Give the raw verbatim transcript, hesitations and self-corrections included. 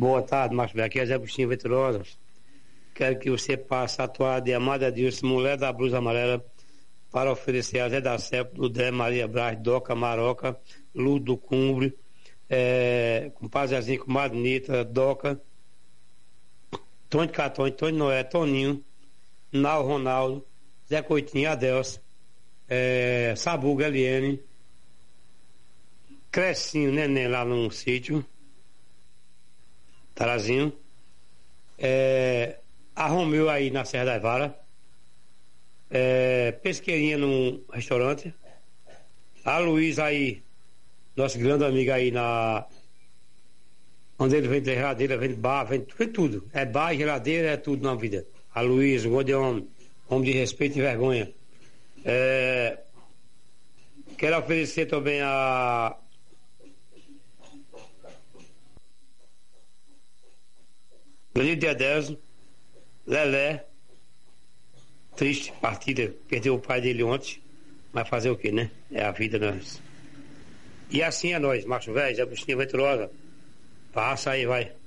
Boa tarde, Márcio Velho. Aqui é Zé Agostinho Venturosa. Quero que você passe a toada de Amada Dilson, mulher da blusa amarela, para oferecer a Zé da Cepo, Ludé, Maria Braz, Doca, Maroca, Luz do Cumbre, é, com Pazezinho, com Madnita, Doca, Tony Catone, Tony Noé, Toninho, Nau Ronaldo, Zé Coitinho, Adelso, é, Sabuga, Eliane, Crescinho, Neném lá no sítio, Tarazinho, é, a Romeu aí na Serra das Varas, é, Pesqueirinha num restaurante, a Luiz aí, nosso grande amigo aí na onde ele vende geladeira, vende bar, vende, vende tudo, é bar, geladeira, é tudo na vida. A Luiz, o gordo é homem, homem de respeito e vergonha. É, quero oferecer também a Benito Dedeso, Lelé, triste partida, perdeu o pai dele ontem, mas fazer o que, né? É a vida nós. E assim é nós, Márcio Velho, Zé Agostinho Venturosa. Passa aí, vai.